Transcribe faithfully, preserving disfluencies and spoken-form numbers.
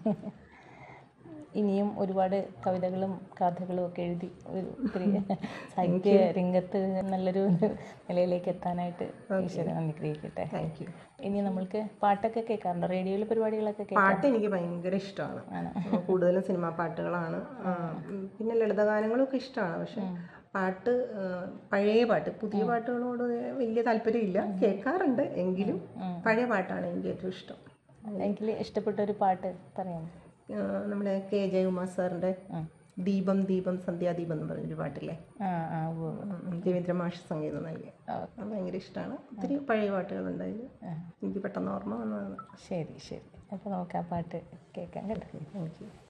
ഇനിയും ഒരുപാട് കവിതകളും കഥകളും ഒക്കെ എഴുതി ഒരു സാഹിത്യ രംഗത്ത് നല്ലൊരു നിലയിലേക്ക് എത്താനായിട്ട് ഈശ്വരൻ അനുഗ്രഹിക്കട്ടെ. Thank you. ഇനി നമ്മൾക്ക് പാട്ടൊക്കെ കേൾക്കാറുണ്ടോ? റേഡിയോയിൽ പരിപാടികളൊക്കെ കേൾക്കാം? പാട്ട് എനിക്ക് ഭയങ്കര ഇഷ്ടമാണ്. കൂടുതലും സിനിമാ പാട്ടുകളാണ്. പിന്നെ ലളിതഗാനങ്ങളൊക്കെ ഇഷ്ടമാണ്. പക്ഷെ പാട്ട് പഴയ പാട്ട്, പുതിയ പാട്ടുകളോട് വലിയ താല്പര്യമില്ല. കേൾക്കാറുണ്ട്, എങ്കിലും പഴയ പാട്ടാണ് എനിക്ക് ഏറ്റവും ഇഷ്ടം. എനിക്ക് ഇഷ്ടപ്പെട്ട ഒരു പാട്ട് പറയാമോ? നമ്മുടെ കെ ജയകുമാർ സാറിൻ്റെ ദീപം ദീപം സന്ധ്യാദീപം എന്ന് പറഞ്ഞൊരു പാട്ടില്ലേ, രവീന്ദ്ര മാഷ് സംഗീതം നൽകി, അത് ഭയങ്കര ഇഷ്ടമാണ്. ഒത്തിരി പഴയ പാട്ടുകളുണ്ട് അതിൽ, എനിക്ക് പെട്ടെന്ന് ഓർമ്മ വന്നതാണ്. ശരി ശരി, അപ്പോൾ നമുക്ക് ആ പാട്ട് കേൾക്കാം കേട്ടോ. Thank you.